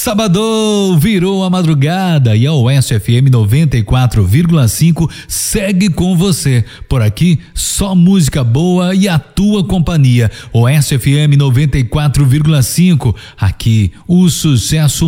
Sabadão virou a madrugada e a Oeste FM 94,5 segue com você. Por aqui, só música boa e a tua companhia. Oeste FM 94,5. Aqui, o sucesso